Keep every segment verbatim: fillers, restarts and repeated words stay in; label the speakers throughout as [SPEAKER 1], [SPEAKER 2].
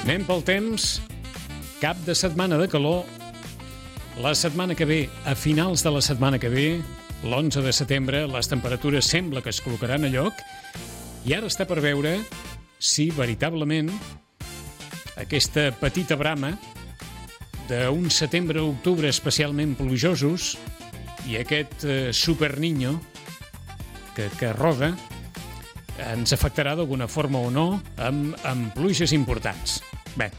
[SPEAKER 1] Anem pel temps. Cap de setmana de calor. La setmana que ve, a finals de la setmana que ve, l'onze de setembre, les temperatures sembla que es col·locaran a lloc i ara està per veure si veritablement aquesta petita brama d'un setembre a octubre especialment plujosos i aquest eh, superniño que, que roda ens afectarà d'alguna forma o no amb, amb pluges importants. Bé,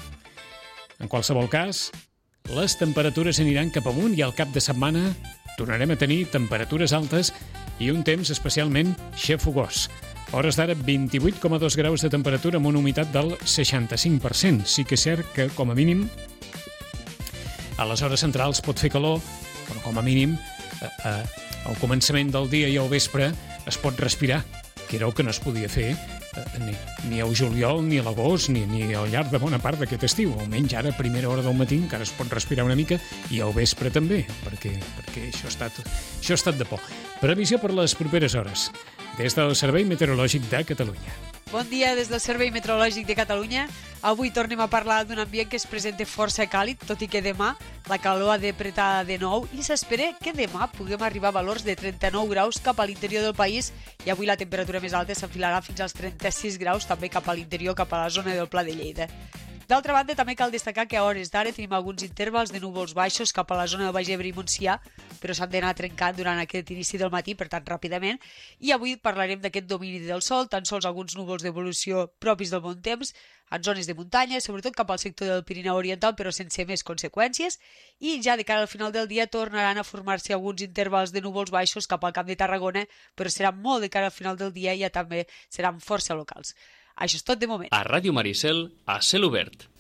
[SPEAKER 1] en qualsevol cas, les temperatures aniran cap amunt i al cap de setmana tornarem a tenir temperatures altes i un temps especialment xafogós. Hores d'ara, vint-i-vuit coma dos graus de temperatura amb una humitat del seixanta-cinc per cent. Sí que és cert que, com a mínim, a les hores centrals pot fer calor, però com a mínim, eh, eh, al començament del dia i al vespre es pot respirar, que era el que no es podia fer eh, ni, ni al juliol, ni a l'agost, ni, ni al llarg de bona part d'aquest estiu. Almenys ara, a primera hora del matí, encara es pot respirar una mica, i al vespre també, perquè, perquè això, ha estat, això ha estat de por. Previsió per les properes hores, des del Servei Meteorològic de Catalunya.
[SPEAKER 2] Bon dia des del Servei Meteorològic de Catalunya. Avui tornem a parlar d'un ambient que es presenta força càlid, tot i que demà la calor ha d'apretar de nou i s'espera que demà puguem arribar a valors de trenta-nou graus cap a l'interior del país i avui la temperatura més alta s'enfilarà fins als trenta-sis graus també cap a l'interior, cap a la zona del Pla de Lleida. D'altra banda, també cal destacar que a hores d'ara tenim alguns intervals de núvols baixos cap a la zona del Baix Ebre i Montsià, però s'han d'anar trencant durant aquest inici del matí, per tant, ràpidament. I avui parlarem d'aquest domini del sol, tan sols alguns núvols d'evolució propis del bon temps, en zones de muntanya, sobretot cap al sector del Pirineu Oriental, però sense més conseqüències. I ja de cara al final del dia tornaran a formar-se alguns intervals de núvols baixos cap al Camp de Tarragona, però serà molt de cara al final del dia i ja també seran força locals. Això és tot de moment.
[SPEAKER 3] A Ràdio Maricel, a cel obert.